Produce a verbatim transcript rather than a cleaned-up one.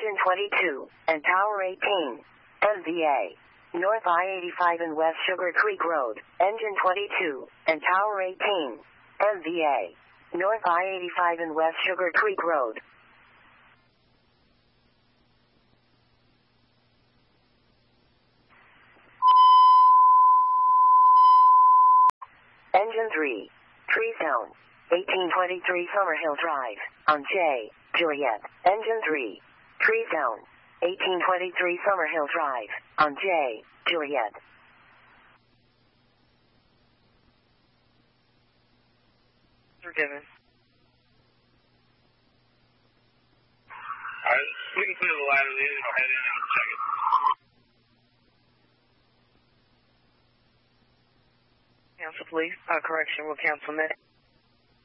Engine twenty-two, and Tower eighteen. M V A. North I eighty-five and West Sugar Creek Road, Engine twenty-two, and Tower eighteen. M V A. North I eighty-five and West Sugar Creek Road. Engine three. Tree Zone. eighteen twenty-three Summerhill Drive, on J. Juliet. Engine three. Tree Zone. eighteen twenty-three Summerhill Drive, on J. Juliet. Forgiven. Alright, we can clear the ladder lead and go head in and check it. Council, please. Uh, correction, we'll cancel that.